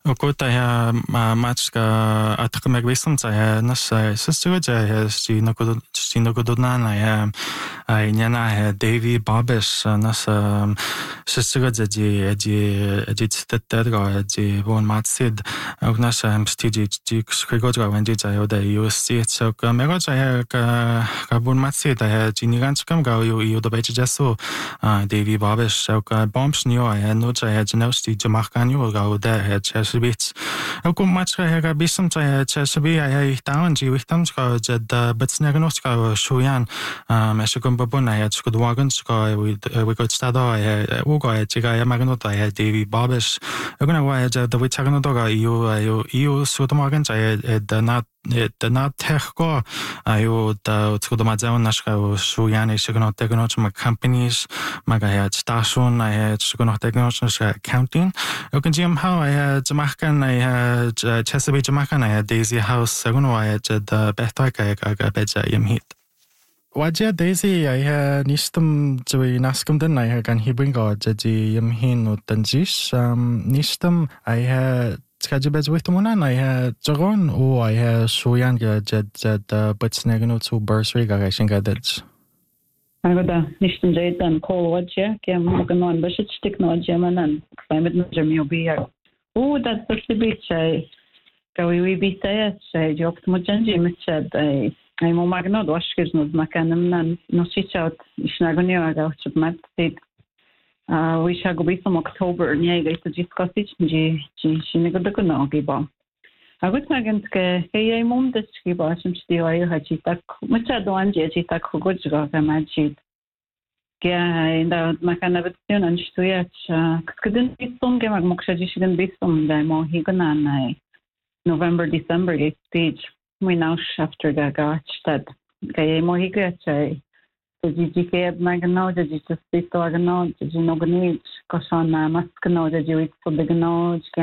Okuta ja matchka atkamek visumca ja nasa sistuja ja stinogudunana ja Njana ja Davy Babish nasa sistuja ji citeterga ji von matsid og nasa stigi skrigodra wenji ja da USC so megoja ja ka von matsid ja ji niganskam ga ju da beche jaso Davy Babish so ka bombs nio ja no ja jnosti jamarkanio ga da ja Chesabit. Ook matcha hega bisamcha Chesabi ja down ji wichtamska jed bitsnagnoska shuyan meshakum babuna ja skudwaganska we got stada ja uga jiga ja magnota ja Davy Babish. Ogna wa ja da wichagnoga iu sudamagan ja da na techgo ayo da skudamazaun nashka shuyan ishigno technology companies maga ja station ja skudno technology accounting. Okan jim how Jamaican Chesapeake Jamaican Daisy House Sagunwa the Betaka Beja Yamhit. Wajia Daisy nistum Joey Naskum den I can he bring out Jaji Yamhin or Danjish nistum I Skajibes with the one I had Jaron or I had Shuyanga Jed but Snagano to bursary I think I did. Agora nistum jaitan call wajia kem moganon bashit technology manan climate najami obiya. That's the beach. We be say the optimal change said I'm a magno washkers no makanam no switch out isnagonio out of mat state. We shall go be from October near to discuss it. She never no give on. I would magant hey mum the ski basham still I had chitak much adwan jitak who good go magic. Da makana vetsion an stuyach couldn't be some game at Mokshaji shouldn't be some demo higanan November December stage we now after gagach that kay mo higach the GK magano the just sit organo the no gani kosan maskano the juit for the gano